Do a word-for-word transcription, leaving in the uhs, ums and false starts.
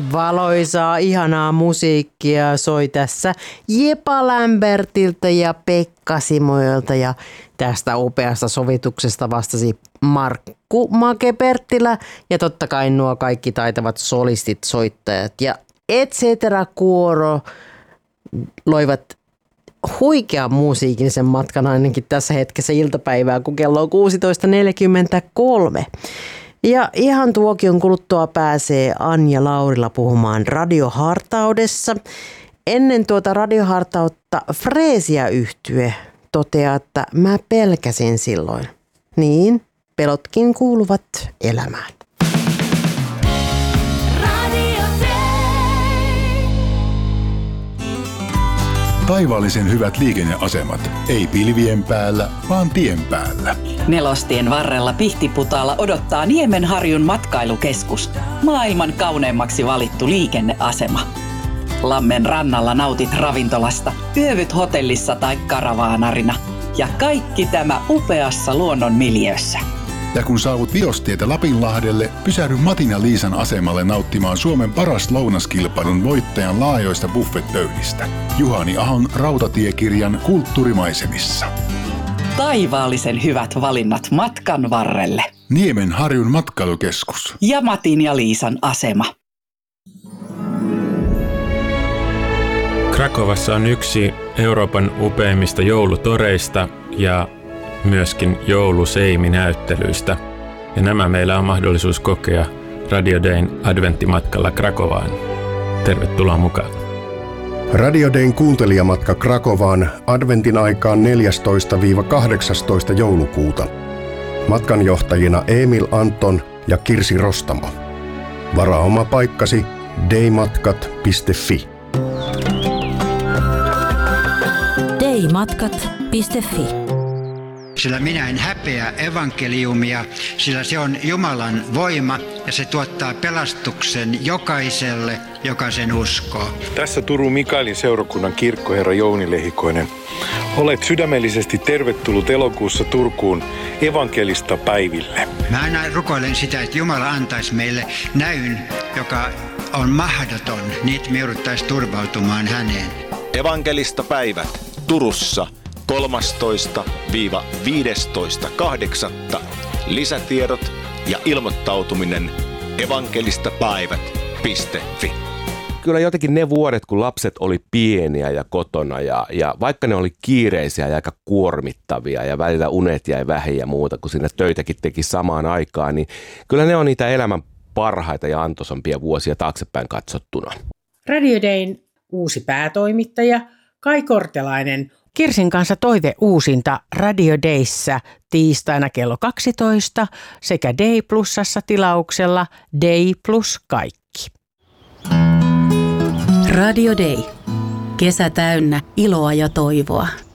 Valoisaa, ihanaa musiikkia soi tässä Jepa Lämbertiltä ja Pekka Simoilta ja tästä upeasta sovituksesta vastasi Markku Make-Perttilä ja totta kai nuo kaikki taitavat solistit, soittajat ja et cetera kuoro loivat huikean musiikillisen matkan ainakin tässä hetkessä iltapäivää, kun kello on kuusitoista neljäkymmentäkolme. Ja ihan tuokion kuluttua pääsee Anja Laurila puhumaan radiohartaudessa. Ennen tuota radiohartautta Freesia-yhtye toteaa, että mä pelkäsin silloin. Niin, pelotkin kuuluvat elämään. Taivaallisen hyvät liikenneasemat. Ei pilvien päällä, vaan tien päällä. Nelostien varrella Pihtiputaalla odottaa Niemenharjun matkailukeskus. Maailman kauneimmaksi valittu liikenneasema. Lammen rannalla nautit ravintolasta, yövyt hotellissa tai karavaanarina. Ja kaikki tämä upeassa luonnon miljöössä. Ja kun saavut Virostietä Lapinlahdelle, pysähdy Matin ja Liisan asemalle nauttimaan Suomen paras lounaskilpailun voittajan laajoista buffetpöydistä. Juhani Ahon rautatiekirjan Kulttuurimaisemissa. Taivaallisen hyvät valinnat matkan varrelle. Niemenharjun matkailukeskus. Ja Matin ja Liisan asema. Krakovassa on yksi Euroopan upeimmista joulutoreista ja myöskin jouluseiminäyttelyistä. Ja nämä meillä on mahdollisuus kokea Radio Dayn adventtimatkalla Krakovaan. Tervetuloa mukaan. Radio Dayn kuuntelijamatka Krakovaan adventin aikaan neljästoista kahdeksastoista joulukuuta. Matkanjohtajina Emil Anton ja Kirsi Rostamo. Varaa oma paikkasi daymatkat piste fi. daymatkat piste fi. Sillä minä en häpeä evankeliumia, sillä se on Jumalan voima ja se tuottaa pelastuksen jokaiselle, joka sen uskoo. Tässä Turun Mikaelin seurakunnan kirkkoherra Jouni Lehikoinen. Olet sydämellisesti tervetullut elokuussa Turkuun evankelista päiville. Mä aina rukoilen sitä, että Jumala antaisi meille näyn, joka on mahdoton, niin että me jouduttaisiin turvautumaan häneen. Evankelista päivät Turussa. kolmastoista viidestoista kahdeksatta Lisätiedot ja ilmoittautuminen evankelistapäivät piste fi. Kyllä jotenkin ne vuodet, kun lapset oli pieniä ja kotona ja, ja vaikka ne oli kiireisiä ja aika kuormittavia ja välillä unet jäi vähin ja muuta, kun siinä töitäkin teki samaan aikaan, niin kyllä ne on niitä elämän parhaita ja antoisampia vuosia taaksepäin katsottuna. Radio Dayn uusi päätoimittaja Kai Kortelainen Kirsin kanssa toive uusinta Radio Dayssä tiistaina kello kaksitoista sekä Day Plusassa tilauksella Day Plus kaikki. Radio Day. Kesä täynnä iloa ja toivoa.